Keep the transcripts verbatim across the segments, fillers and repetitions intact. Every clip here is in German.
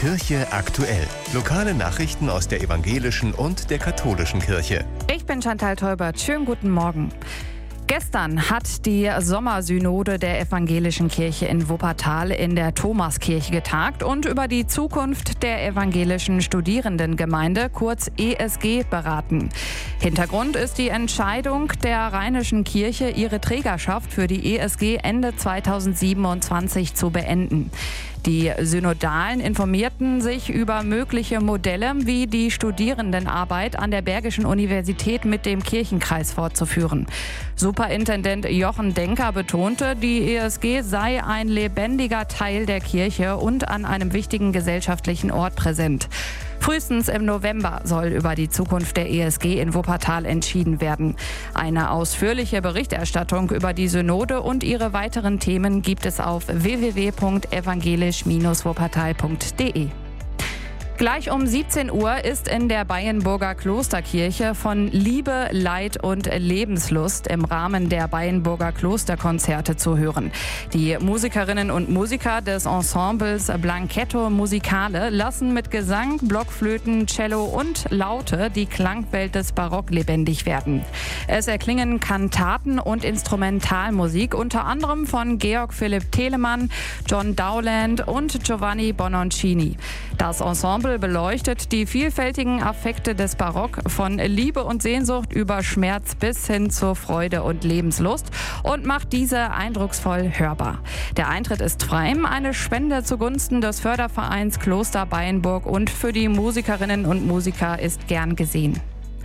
Kirche aktuell. Lokale Nachrichten aus der evangelischen und der katholischen Kirche. Ich bin Chantal Teubert. Schönen guten Morgen. Gestern hat die Sommersynode der Evangelischen Kirche in Wuppertal in der Thomaskirche getagt und über die Zukunft der evangelischen Studierendengemeinde, kurz E S G, beraten. Hintergrund ist die Entscheidung der Rheinischen Kirche, ihre Trägerschaft für die E S G Ende zweitausendsiebenundzwanzig zu beenden. Die Synodalen informierten sich über mögliche Modelle, wie die Studierendenarbeit an der Bergischen Universität mit dem Kirchenkreis fortzuführen. Superintendent Jochen Denker betonte, die E S G sei ein lebendiger Teil der Kirche und an einem wichtigen gesellschaftlichen Ort präsent. Frühestens im November soll über die Zukunft der E S G in Wuppertal entschieden werden. Eine ausführliche Berichterstattung über die Synode und ihre weiteren Themen gibt es auf w w w punkt evangelisch Bindestrich wuppertal punkt d e. Gleich um siebzehn Uhr ist in der Beyenburger Klosterkirche von Liebe, Leid und Lebenslust im Rahmen der Beyenburger Klosterkonzerte zu hören. Die Musikerinnen und Musiker des Ensembles Blanchetto Musicale lassen mit Gesang, Blockflöten, Cello und Laute die Klangwelt des Barock lebendig werden. Es erklingen Kantaten und Instrumentalmusik, unter anderem von Georg Philipp Telemann, John Dowland und Giovanni Bononcini. Das Ensemble beleuchtet die vielfältigen Affekte des Barock von Liebe und Sehnsucht über Schmerz bis hin zur Freude und Lebenslust und macht diese eindrucksvoll hörbar. Der Eintritt ist frei, eine Spende zugunsten des Fördervereins Kloster Beyenburg und für die Musikerinnen und Musiker ist gern gesehen.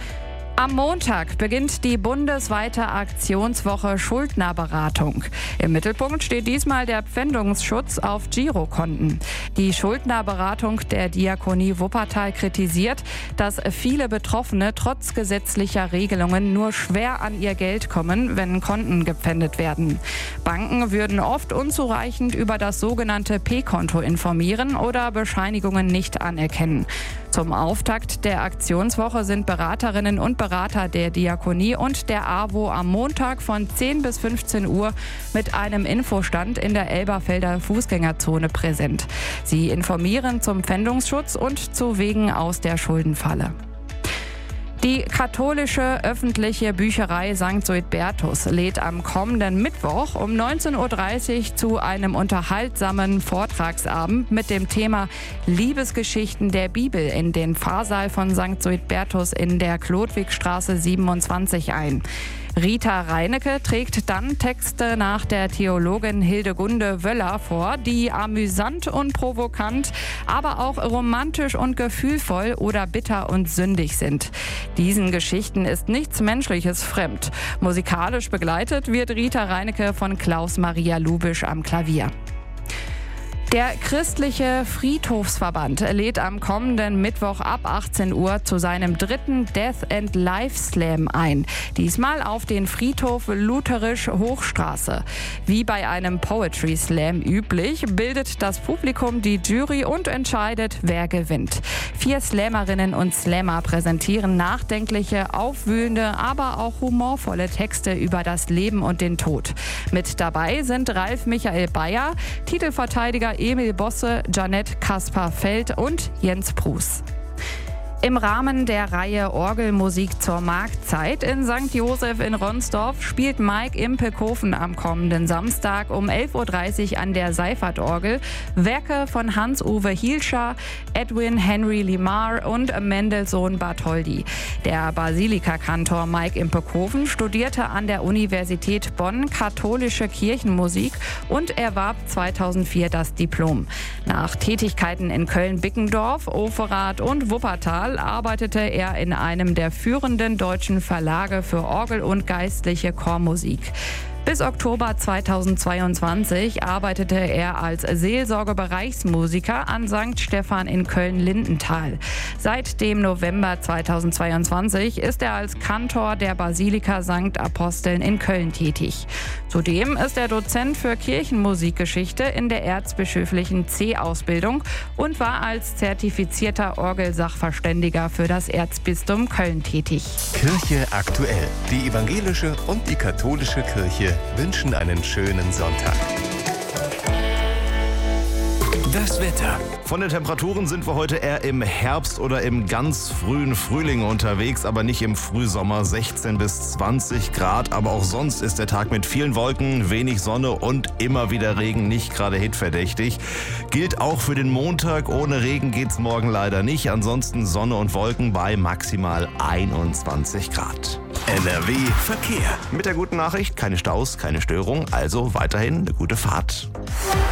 Am Montag beginnt die bundesweite Aktionswoche Schuldnerberatung. Im Mittelpunkt steht diesmal der Pfändungsschutz auf Girokonten. Die Schuldnerberatung der Diakonie Wuppertal kritisiert, dass viele Betroffene trotz gesetzlicher Regelungen nur schwer an ihr Geld kommen, wenn Konten gepfändet werden. Banken würden oft unzureichend über das sogenannte P-Konto informieren oder Bescheinigungen nicht anerkennen. Zum Auftakt der Aktionswoche sind Beraterinnen und Berater der Diakonie und der A W O am Montag von zehn bis fünfzehn Uhr mit einem Infostand in der Elberfelder Fußgängerzone präsent. Sie informieren zum Pfändungsschutz und zu Wegen aus der Schuldenfalle. Die katholische öffentliche Bücherei Sankt Suitbertus lädt am kommenden Mittwoch um neunzehn Uhr dreißig zu einem unterhaltsamen Vortragsabend mit dem Thema Liebesgeschichten der Bibel in den Pfarrsaal von Sankt Suitbertus in der Chlodwigstraße siebenundzwanzig ein. Rita Reinecke trägt dann Texte nach der Theologin Hildegunde Wöller vor, die amüsant und provokant, aber auch romantisch und gefühlvoll oder bitter und sündig sind. Diesen Geschichten ist nichts Menschliches fremd. Musikalisch begleitet wird Rita Reinecke von Klaus Maria Lubisch am Klavier. Der christliche Friedhofsverband lädt am kommenden Mittwoch ab achtzehn Uhr zu seinem dritten Death and Life Slam ein. Diesmal auf den Friedhof Lutherisch Hochstraße. Wie bei einem Poetry Slam üblich, bildet das Publikum die Jury und entscheidet, wer gewinnt. Vier Slammerinnen und Slammer präsentieren nachdenkliche, aufwühlende, aber auch humorvolle Texte über das Leben und den Tod. Mit dabei sind Ralf Michael Bayer, Titelverteidiger Emil Bosse, Janette Kaspar-Feld und Jens Pruß. Im Rahmen der Reihe Orgelmusik zur Marktzeit in Sankt Joseph in Ronsdorf spielt Mike Impelkofen am kommenden Samstag um elf Uhr dreißig an der Seifertorgel Werke von Hans-Uwe Hielscher, Edwin Henry Limar und Mendelssohn Bartholdy. Der Basilikakantor Mike Impelkofen studierte an der Universität Bonn katholische Kirchenmusik und erwarb zweitausendvier das Diplom. Nach Tätigkeiten in Köln-Bickendorf, Overath und Wuppertal arbeitete er in einem der führenden deutschen Verlage für Orgel- und geistliche Chormusik. Bis Oktober zweitausendzweiundzwanzig arbeitete er als Seelsorgebereichsmusiker an Sankt Stephan in Köln-Lindenthal. Seit dem November zweitausendzweiundzwanzig ist er als Kantor der Basilika Sankt Aposteln in Köln tätig. Zudem ist er Dozent für Kirchenmusikgeschichte in der erzbischöflichen C-Ausbildung und war als zertifizierter Orgelsachverständiger für das Erzbistum Köln tätig. Kirche aktuell. Die evangelische und die katholische Kirche wünschen einen schönen Sonntag. Das Wetter. Von den Temperaturen sind wir heute eher im Herbst oder im ganz frühen Frühling unterwegs, aber nicht im Frühsommer. sechzehn bis zwanzig Grad, aber auch sonst ist der Tag mit vielen Wolken, wenig Sonne und immer wieder Regen nicht gerade hitverdächtig. Gilt auch für den Montag. Ohne Regen geht's morgen leider nicht. Ansonsten Sonne und Wolken bei maximal einundzwanzig Grad. N R W Verkehr. Mit der guten Nachricht, keine Staus, keine Störung, also weiterhin eine gute Fahrt.